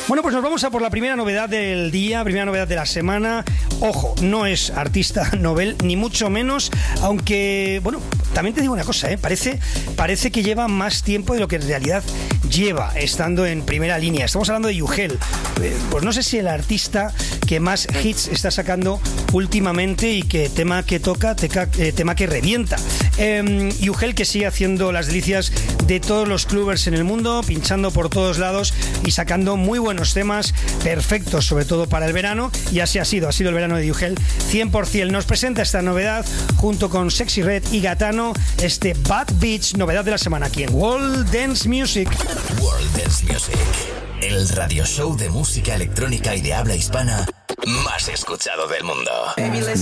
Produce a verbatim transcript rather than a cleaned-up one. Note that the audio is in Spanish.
Bueno, pues nos vamos a por la primera novedad del día, primera novedad de la semana. Ojo, no es artista novel, ni mucho menos, aunque, bueno, también te digo una cosa, ¿eh? Parece, parece que lleva más tiempo de lo que en realidad lleva estando en primera línea. Estamos hablando de Yugel. Eh, pues no sé si el artista que más hits está sacando últimamente y que tema que toca, teca, eh, tema que revienta. Eh, Yugel, que sigue haciendo las delicias de todos los clubbers en el mundo, pinchando por todos lados y sacando muy buenos temas, perfectos sobre todo para el verano, y así ha sido, ha sido el verano de Yugel cien por ciento. Nos presenta esta novedad junto con Sexy Red y Gatano, este Bad Beach, novedad de la semana aquí en World Dance Music. World Dance Music, el radio show de música electrónica y de habla hispana más escuchado del mundo. Baby, let's